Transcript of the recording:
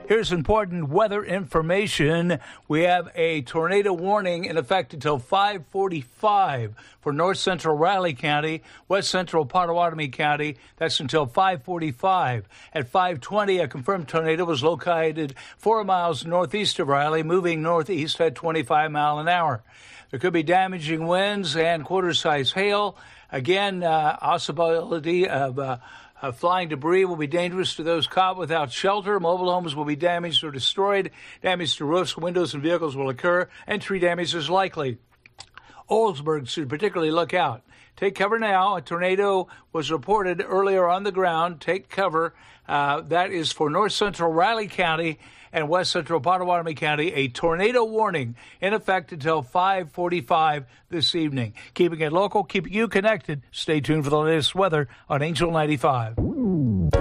Here's important weather information. We have a tornado warning in effect until 5:45 for north central Riley County, west central Pottawatomie County. That's until 5:45. At 5:20, a confirmed tornado was located 4 miles northeast of Riley, moving northeast at 25 miles an hour. There could be damaging winds and quarter-size hail. Again, possibility of flying debris will be dangerous to those caught without shelter. Mobile homes will be damaged or destroyed. Damage to roofs, windows, and vehicles will occur, and tree damage is likely. Oldsburg should particularly look out. Take cover now. A tornado was reported earlier on the ground. Take cover. That is for north central Riley County and west central Pottawatomie County. A tornado warning in effect until 5:45 this evening. Keeping it local, keeping you connected. Stay tuned for the latest weather on Angel 95.